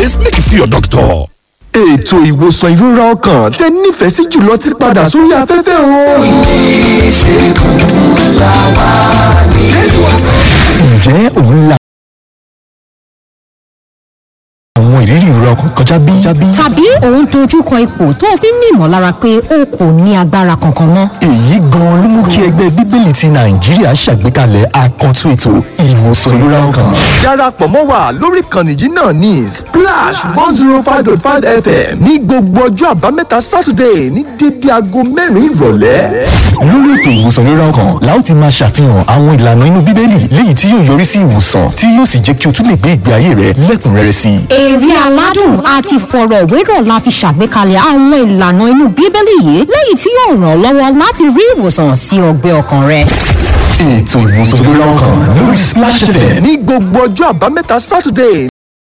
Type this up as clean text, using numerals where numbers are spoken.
symptoms make you see your doctor. ètò ìwòsàn ìrora ọkàn tẹ́ nífẹ̀ẹ́ sí jùlọ ti padà sórí afẹ́fẹ́ o. ìṣègùn làwa nílùú. ǹjẹ́ òun la àwọn ìrírí ìrora ọkàn kọjá bí? tàbí òun dojúkọ ipò tó o fi ń ní ìmọ̀lára pé o kò ní agbára kankan mọ́. èyí gan-an ló mú kí ẹgbẹ́ bíbélì ti nàìjíríà ṣàgbékalẹ̀ àkàntún ètò ìwòsàn ìrora ọkàn. darapọ̀ mọ́ wa lórí ìkànnì yìí náà ní Splash 105.5 FM ní gbogbo ọjọ́ àbámẹ́ta Saturday ní dédé aago 4 ìrọ̀lẹ́. lórí ètò ìwòsàn ìrora ọkàn la ó ti máa ṣàfihàn àwọn ìlànà inú bíbélì léyìí tí yóò yọrí sí ìwòsàn tí yóò sì jẹ́ kí o tún lè gbé ìgbé ayé rẹ lẹ́kùnrẹ́rẹ́ sí i. èrè aládùn àti ìfọ̀rọ̀wérọ̀ la fi ṣàgbékalẹ̀ àwọn ìlànà inú bíbélì yìí lẹ́yìn tí yóò ràn ọ́ lọ́wọ́ láti rí ìwòsàn sí ọgbẹ́ ọkàn rẹ. ètò ìwòsàn ìrora ọkàn lórí Splash FM ní gbogbo ọjọ́ àbámẹ́ta Saturday